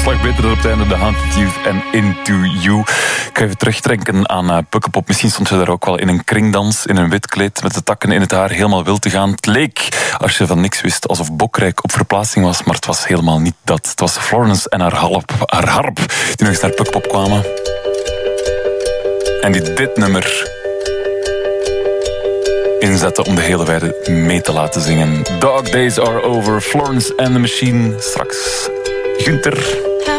slag beter dan op het einde. The Haunted Youth en Into You. Ik ga even terugdenken aan Pukkelpop. Misschien stond je daar ook wel in een kringdans, in een wit kleed, met de takken in het haar, helemaal wild te gaan. Het leek, als je van niks wist, alsof Bokrijk op verplaatsing was, maar het was helemaal niet dat. Het was Florence en haar harp die nog eens naar Pukkelpop kwamen. En die dit nummer inzetten om de hele wereld mee te laten zingen. Dog Days Are Over, Florence and the Machine. Straks Günther.